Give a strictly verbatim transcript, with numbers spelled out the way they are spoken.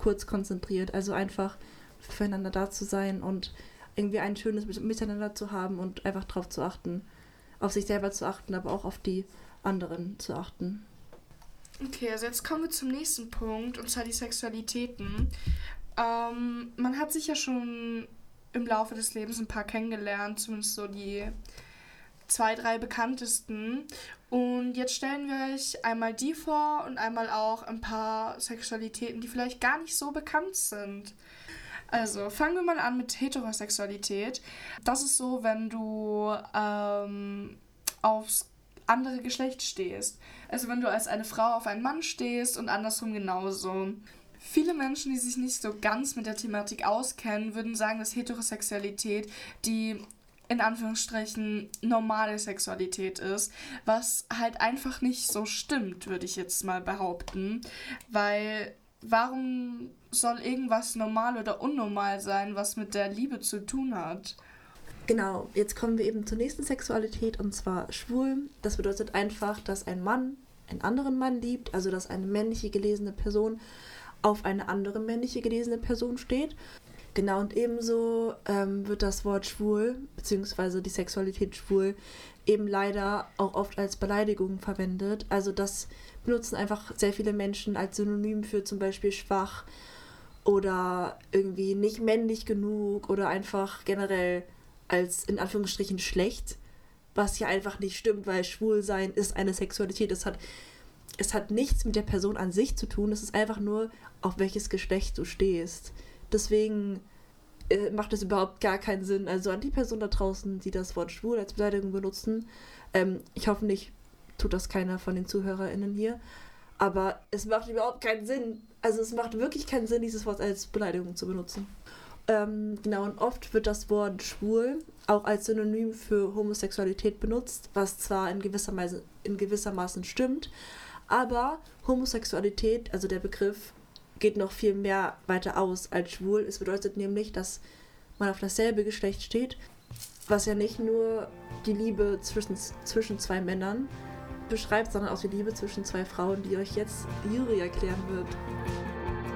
kurz konzentriert. Also einfach füreinander da zu sein und irgendwie ein schönes Miteinander zu haben und einfach drauf zu achten. Auf sich selber zu achten, aber auch auf die anderen zu achten. Okay, also jetzt kommen wir zum nächsten Punkt, und zwar die Sexualitäten. Ähm, man hat sich ja schon im Laufe des Lebens ein paar kennengelernt, zumindest so die zwei, drei bekanntesten. Und jetzt stellen wir euch einmal die vor und einmal auch ein paar Sexualitäten, die vielleicht gar nicht so bekannt sind. Also fangen wir mal an mit Heterosexualität. Das ist so, wenn du ähm, aufs andere Geschlecht stehst. Also wenn du als eine Frau auf einen Mann stehst und andersrum genauso. Viele Menschen, die sich nicht so ganz mit der Thematik auskennen, würden sagen, dass Heterosexualität die in Anführungsstrichen normale Sexualität ist, was halt einfach nicht so stimmt, würde ich jetzt mal behaupten, weil warum soll irgendwas normal oder unnormal sein, was mit der Liebe zu tun hat? Genau, jetzt kommen wir eben zur nächsten Sexualität, und zwar schwul. Das bedeutet einfach, dass ein Mann einen anderen Mann liebt, also dass eine männliche gelesene Person auf eine andere männliche gelesene Person steht. Genau, und ebenso ähm, wird das Wort schwul, beziehungsweise die Sexualität schwul, eben leider auch oft als Beleidigung verwendet. Also das benutzen einfach sehr viele Menschen als Synonym für zum Beispiel schwach oder irgendwie nicht männlich genug oder einfach generell als in Anführungsstrichen schlecht, was ja einfach nicht stimmt, weil Schwulsein ist eine Sexualität. Es hat, es hat nichts mit der Person an sich zu tun, es ist einfach nur, auf welches Geschlecht du stehst. Deswegen äh, macht es überhaupt gar keinen Sinn. Also an die Person da draußen, die das Wort schwul als Beleidigung benutzen, ähm, ich hoffe nicht, tut das keiner von den ZuhörerInnen hier, aber es macht überhaupt keinen Sinn. Also es macht wirklich keinen Sinn, dieses Wort als Beleidigung zu benutzen. Ähm, genau, und oft wird das Wort schwul auch als Synonym für Homosexualität benutzt, was zwar in gewisser Weise, in gewissermaßen stimmt, aber Homosexualität, also der Begriff, geht noch viel mehr weiter aus als schwul. Es bedeutet nämlich, dass man auf dasselbe Geschlecht steht, was ja nicht nur die Liebe zwischen, zwischen zwei Männern beschreibt, sondern auch die Liebe zwischen zwei Frauen, die euch jetzt Juri erklären wird.